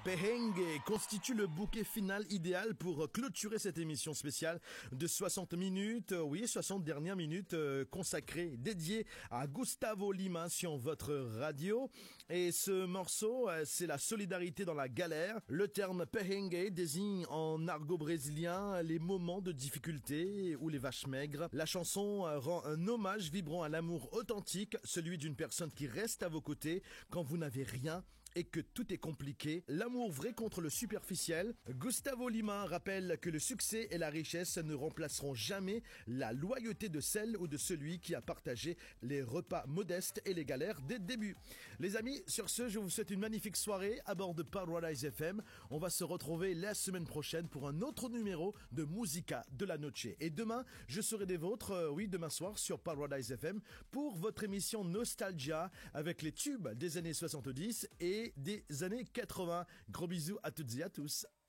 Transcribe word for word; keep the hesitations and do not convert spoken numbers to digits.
Pehengue constitue le bouquet final idéal pour clôturer cette émission spéciale de soixante minutes, oui, soixante dernières minutes euh, consacrées, dédiées à Gustavo Lima sur votre radio. Et ce morceau, euh, c'est la solidarité dans la galère. Le terme Pehengue désigne en argot brésilien les moments de difficulté ou les vaches maigres. La chanson euh, rend un hommage vibrant à l'amour authentique, celui d'une personne qui reste à vos côtés quand vous n'avez rien et que tout est compliqué. L'amour vrai contre le superficiel. Gustavo Lima rappelle que le succès et la richesse ne remplaceront jamais la loyauté de celle ou de celui qui a partagé les repas modestes et les galères dès le début. Les amis, sur ce, je vous souhaite une magnifique soirée à bord de Paradise F M. On va se retrouver la semaine prochaine pour un autre numéro de Musica de la Noche. Et demain, je serai des vôtres, euh, oui, demain soir sur Paradise F M pour votre émission Nostalgia avec les tubes des années soixante-dix et des années quatre-vingts. Gros bisous à toutes et à tous.